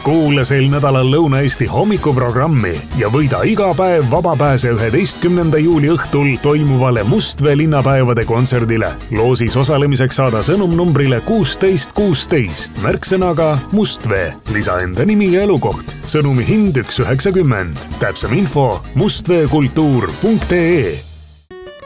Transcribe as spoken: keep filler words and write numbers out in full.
kuula sel nädalal Lõuna-Eesti hommikuprogrammi ja võida iga päev vabapääse üheteistkümnenda juuli õhtul toimuvale Mustvee linnapäevade kontserdile. Loosis osalemiseks saada sõnum numbrile kuusteist kuusteist märksõnaga Mustvee. Lisa enda nimi ja elukoht. Sõnumi hind üks üheksakümmend. Täpsem info mustveekultuur punkt ee.